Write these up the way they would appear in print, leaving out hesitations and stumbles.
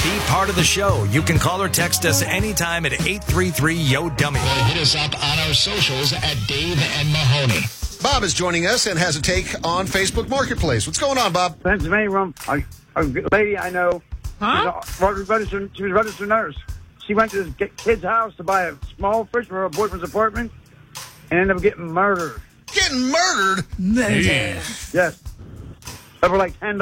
Be part of the show. You can call or text us anytime at 833-YO-DUMMY. Hit us up on our socials at Dave and Mahoney. Bob is joining us and has a take on Facebook Marketplace. What's going on, Bob? Pennsylvania, a lady I know, she was a registered nurse. She went to this kid's house to buy a small fridge for her boyfriend's apartment and ended up getting murdered. Getting murdered? Yes. Over like $10.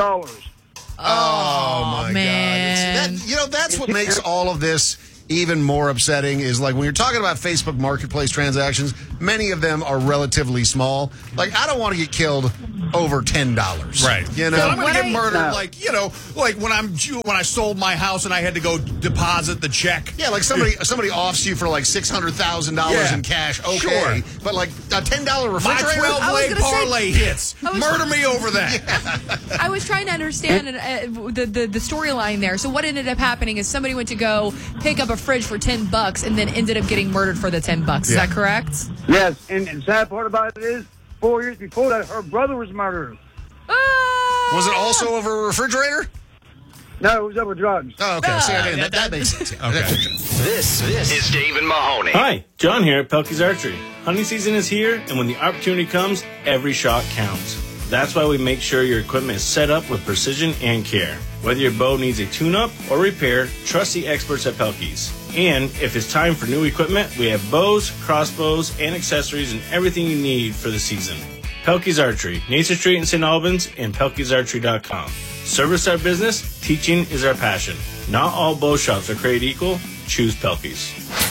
Oh my man. God. That's what makes all of this even more upsetting is like when you're talking about Facebook Marketplace transactions, many of them are relatively small. Like, I don't want to get killed over $10. Right. You know? I'm going to get murdered No. like when I sold my house and I had to go deposit the check. Yeah, like somebody offs you for like $600,000 in cash. Okay. Sure. But like a $10 My refrigerator? 12-way parlay hits. Murder me over that. I was trying to understand the storyline there. So what ended up happening is somebody went to go pick up a fridge for $10 and then ended up getting murdered for the $10. Is that correct? Yes, and the sad part about it is 4 years before that, her brother was murdered. Was it also over a refrigerator? No, it was over drugs. Oh, okay. That makes sense. Yeah. Okay. This is Dave and Mahoney. Hi, John here at Pelkey's Archery. Hunting season is here, and when the opportunity comes, every shot counts. That's why we make sure your equipment is set up with precision and care. Whether your bow needs a tune-up or repair, trust the experts at Pelkey's. And if it's time for new equipment, we have bows, crossbows, and accessories and everything you need for the season. Pelkey's Archery, Nason Street in St. Albans, and PelkeysArchery.com. Service our business, teaching is our passion. Not all bow shops are created equal. Choose Pelkey's.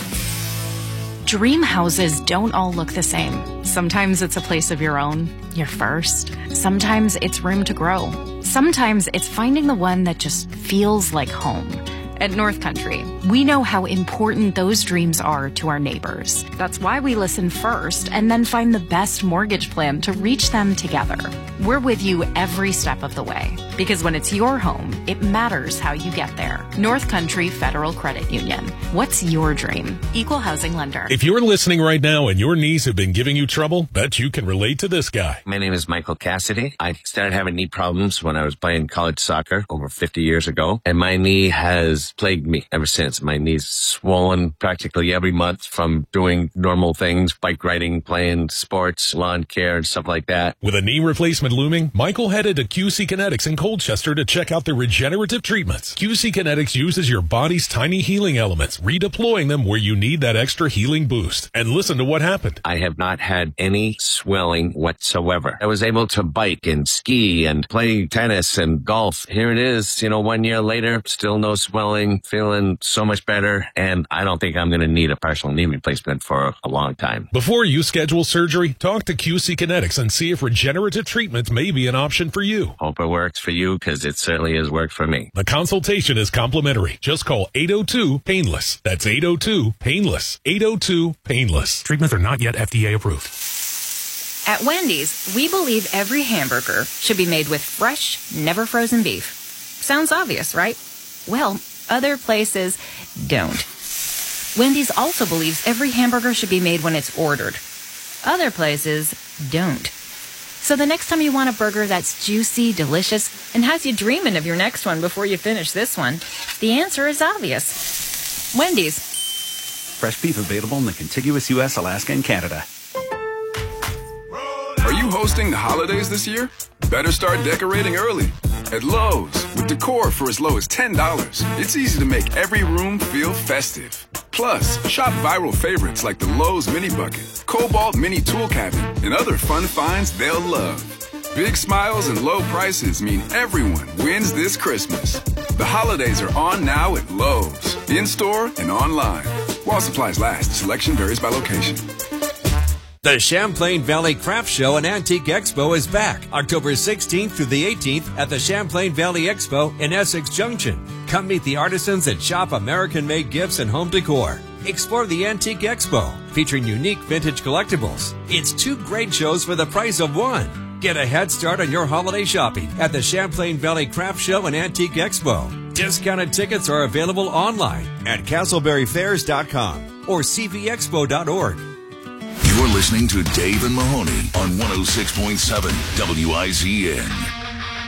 Dream houses don't all look the same. Sometimes it's a place of your own, your first. Sometimes it's room to grow. Sometimes it's finding the one that just feels like home. At North Country, we know how important those dreams are to our neighbors. That's why we listen first and then find the best mortgage plan to reach them together. We're with you every step of the way, because when it's your home, it matters how you get there. North Country Federal Credit Union. What's your dream? Equal housing lender. If you're listening right now and your knees have been giving you trouble, bet you can relate to this guy. My name is Michael Cassidy. I started having knee problems when I was playing college soccer over 50 years ago, and my knee has plagued me ever since. My knee's swollen practically every month from doing normal things, bike riding, playing sports, lawn care, and stuff like that. With a knee replacement looming, Michael headed to QC Kinetics in Colchester to check out their regenerative treatments. QC Kinetics uses your body's tiny healing elements, redeploying them where you need that extra healing boost. And listen to what happened. I have not had any swelling whatsoever. I was able to bike and ski and play tennis and golf. Here it is, 1 year later, still no swelling, feeling so much better, and I don't think I'm going to need a partial knee replacement for a long time. Before you schedule surgery, talk to QC Kinetics and see if regenerative treatments may be an option for you. Hope it works for you, because it certainly has worked for me. The consultation is complimentary. Just call 802-PAINLESS. That's 802-PAINLESS. 802-PAINLESS. Treatments are not yet FDA approved. At Wendy's, we believe every hamburger should be made with fresh, never frozen beef. Sounds obvious, right? Well, other places don't. Wendy's also believes every hamburger should be made when it's ordered. Other places don't. So the next time you want a burger that's juicy, delicious, and has you dreaming of your next one before you finish this one, the answer is obvious. Wendy's. Fresh beef available in the contiguous U.S., Alaska, and Canada. Are you hosting the holidays this year? Better start decorating early. At Lowe's, with decor for as low as $10, it's easy to make every room feel festive. Plus, shop viral favorites like the Lowe's Mini Bucket, Cobalt Mini Tool Cabinet, and other fun finds they'll love. Big smiles and low prices mean everyone wins this Christmas. The holidays are on now at Lowe's, in-store and online. While supplies last, selection varies by location. The Champlain Valley Craft Show and Antique Expo is back October 16th through the 18th at the Champlain Valley Expo in Essex Junction. Come meet the artisans and shop American-made gifts and home decor. Explore the Antique Expo, featuring unique vintage collectibles. It's 2 great shows for the price of one. Get a head start on your holiday shopping at the Champlain Valley Craft Show and Antique Expo. Discounted tickets are available online at castleberryfairs.com or cvexpo.org. You're listening to Dave and Mahoney on 106.7 WIZN.